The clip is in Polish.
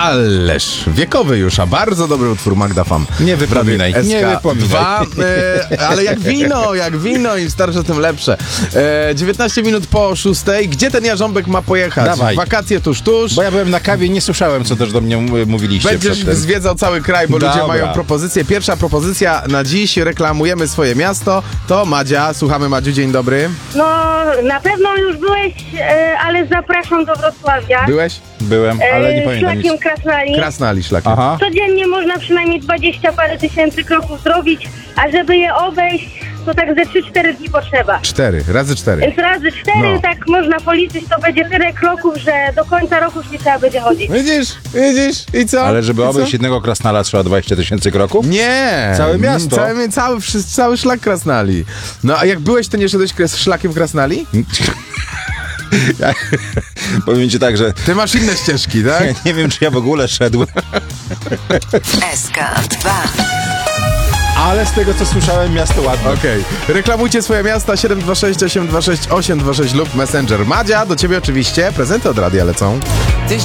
Ależ wiekowy już, a bardzo dobry utwór Magda Fam. Nie wypominaj, nie wypominaj. Ale jak wino, im starsze, tym lepsze. 19 minut po 6. Gdzie ten jarząbek ma pojechać? Dawaj. Wakacje tuż. Bo ja byłem na kawie i nie słyszałem, co też do mnie mówiliście. Będziesz przedtem. zwiedzał cały kraj, bo ludzie Dobra. mają propozycje. Pierwsza propozycja na dziś, reklamujemy swoje miasto. To Madzia. Słuchamy, Madziu, dzień dobry. No, na pewno już byłeś, ale zapraszam do Wrocławia. Byłeś? Byłem, ale nie pamiętam nic. Szlakiem Krasnali. Krasnali szlakiem. Aha. Codziennie można przynajmniej 20 parę tysięcy kroków zrobić, a żeby je obejść, to tak ze 3-4 dni potrzeba. 4, razy 4. Więc razy 4, No. tak można policzyć, to będzie tyle kroków, że do końca roku już nie trzeba będzie chodzić. Widzisz? I co? Ale żeby I co? obejść jednego Krasnala trzeba 20 tysięcy kroków? Nie! Całe miasto? Cały szlak Krasnali. No a jak byłeś, to nie szedłeś szlakiem Krasnali? Ja, powiem ci tak, że Ty masz inne ścieżki, tak? nie wiem, czy ja w ogóle szedłem. SK2. Ale z tego, co słyszałem, miasto ładne. Okej. Reklamujcie swoje miasta 726 826 826 lub Messenger. Madzia, do ciebie oczywiście. Prezenty od radia lecą. Tyś